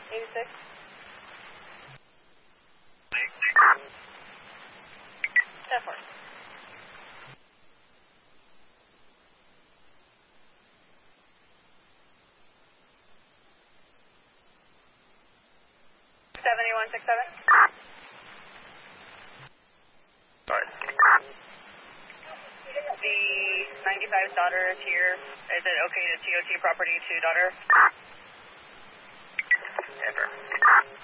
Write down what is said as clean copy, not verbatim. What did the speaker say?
86. 10-4. 7167. Alright. The 95's daughter is here. Is it okay to TOT property to daughter? Enter.